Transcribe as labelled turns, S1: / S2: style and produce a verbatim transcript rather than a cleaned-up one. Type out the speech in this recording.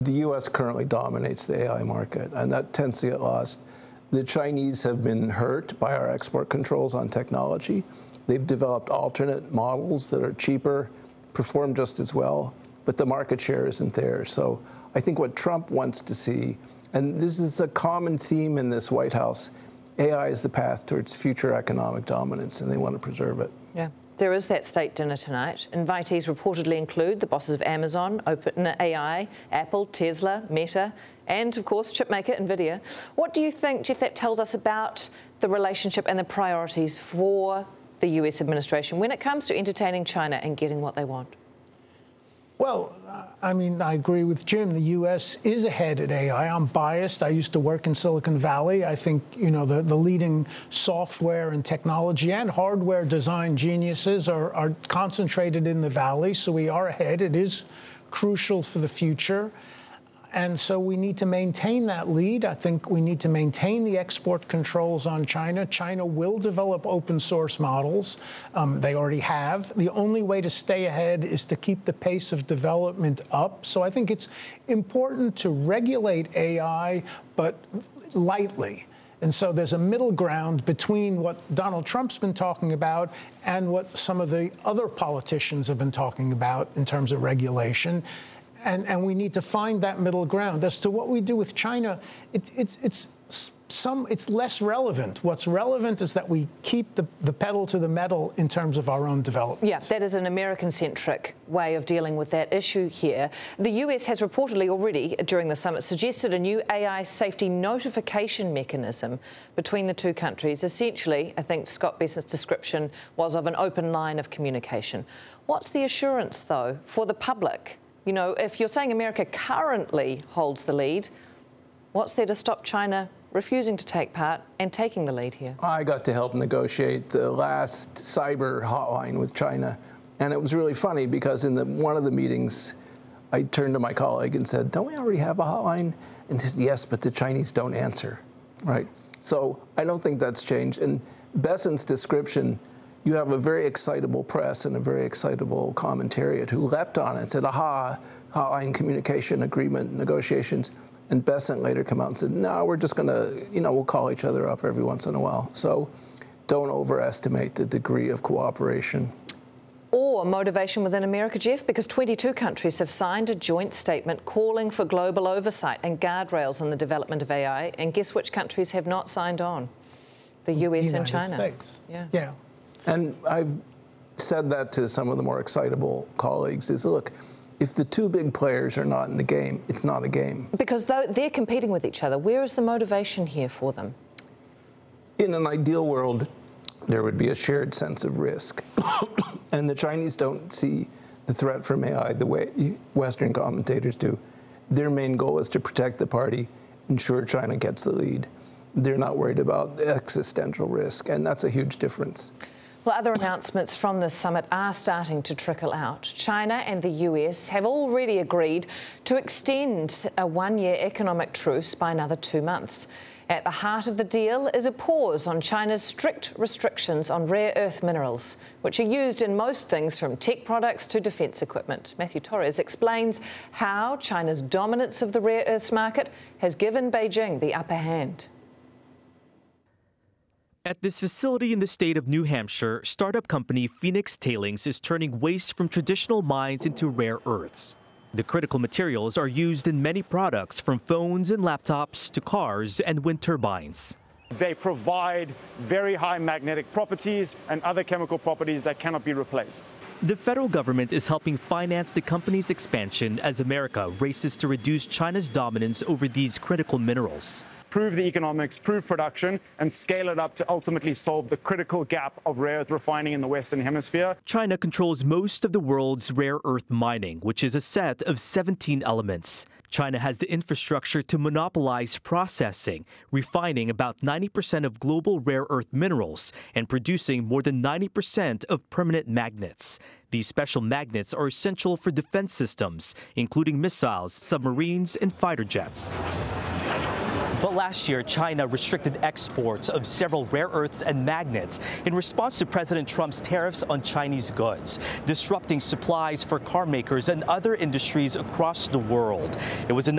S1: The U S currently dominates the A I market, and that tends to get lost. The Chinese have been hurt by our export controls on technology. They've developed alternate models that are cheaper, perform just as well, but the market share isn't there. So I think what Trump wants to see, and this is a common theme in this White House, A I is the path towards future economic dominance, and they want to preserve it.
S2: Yeah. There is that state dinner tonight. Invitees reportedly include the bosses of Amazon, OpenAI, Apple, Tesla, Meta, and, of course, chipmaker NVIDIA. What do you think, Jeff, that tells us about the relationship and the priorities for the U S administration when it comes to entertaining China and getting what they want?
S3: Well, I mean, I agree with Jim. The U S is ahead at A I. I'm biased. I used to work in Silicon Valley. I think, you know, the, the leading software and technology and hardware design geniuses are, are concentrated in the Valley, so we are ahead. It is crucial for the future. And so we need to maintain that lead. I think we need to maintain the export controls on China. China will develop open source models. Um, they already have. The only way to stay ahead is to keep the pace of development up. So I think it's important to regulate A I, but lightly. And so there's a middle ground between what Donald Trump's been talking about and what some of the other politicians have been talking about in terms of regulation. And, and we need to find that middle ground. As to what we do with China, it, it's, it's, some, it's less relevant. What's relevant is that we keep the, the pedal to the metal in terms of our own development.
S2: Yeah, that is an American-centric way of dealing with that issue here. The U S has reportedly already, during the summit, suggested a new A I safety notification mechanism between the two countries. Essentially, I think Scott Bessent's description was of an open line of communication. What's the assurance, though, for the public? You know, if you're saying America currently holds the lead, what's there to stop China refusing to take part and taking the lead here?
S1: I got to help negotiate the last cyber hotline with China, and it was really funny because in the, one of the meetings, I turned to my colleague and said, don't we already have a hotline? And he said, yes, but the Chinese don't answer, right? So I don't think that's changed. And Bessent's description, you have a very excitable press and a very excitable commentariat who leapt on it and said, aha, hotline communication agreement negotiations. And Bessent later came out and said, no, we're just going to, you know, we'll call each other up every once in a while. So don't overestimate the degree of cooperation.
S2: Or motivation within America, Jeff, because twenty-two countries have signed a joint statement calling for global oversight and guardrails on the development of A I. And guess which countries have not signed on? The U S and China.
S3: States.
S2: Yeah.
S3: Yeah.
S1: And I've said that to some of the more excitable colleagues, is look, if the two big players are not in the game, it's not a game.
S2: Because though they're competing with each other, where is the motivation here for them?
S1: In an ideal world, there would be a shared sense of risk. And the Chinese don't see the threat from A I the way Western commentators do. Their main goal is to protect the party, ensure China gets the lead. They're not worried about existential risk, and that's a huge difference.
S2: Well, other announcements from this summit are starting to trickle out. China and the U S have already agreed to extend a one-year economic truce by another two months. At the heart of the deal is a pause on China's strict restrictions on rare earth minerals, which are used in most things from tech products to defence equipment. Matthew Torres explains how China's dominance of the rare earths market has given Beijing the upper hand.
S4: At this facility in the state of New Hampshire, startup company Phoenix Tailings is turning waste from traditional mines into rare earths. The critical materials are used in many products, from phones and laptops to cars and wind turbines.
S5: They provide very high magnetic properties and other chemical properties that cannot be replaced.
S4: The federal government is helping finance the company's expansion as America races to reduce China's dominance over these critical minerals.
S5: Prove the economics, prove production, and scale it up to ultimately solve the critical gap of rare earth refining in the Western Hemisphere.
S4: China controls most of the world's rare earth mining, which is a set of seventeen elements. China has the infrastructure to monopolize processing, refining about ninety percent of global rare earth minerals and producing more than ninety percent of permanent magnets. These special magnets are essential for defense systems, including missiles, submarines, and fighter jets. But last year, China restricted exports of several rare earths and magnets in response to President Trump's tariffs on Chinese goods, disrupting supplies for car makers and other industries across the world. It was a